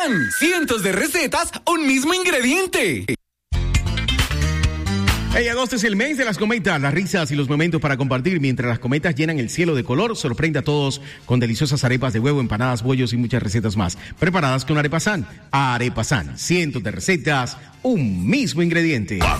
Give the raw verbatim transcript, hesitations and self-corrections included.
San, cientos de recetas, un mismo ingrediente. Hey, agosto es el mes de las cometas, las risas y los momentos para compartir. Mientras las cometas llenan el cielo de color, sorprende a todos con deliciosas arepas de huevo, empanadas, bollos y muchas recetas más. Preparadas con Arepa San. Arepa San, cientos de recetas, un mismo ingrediente.